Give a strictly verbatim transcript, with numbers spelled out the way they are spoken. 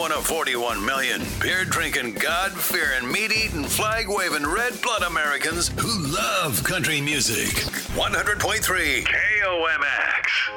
one of forty-one million beer-drinking, God-fearing, meat-eating, flag-waving, red-blood Americans who love country music. one hundred point three K O M X.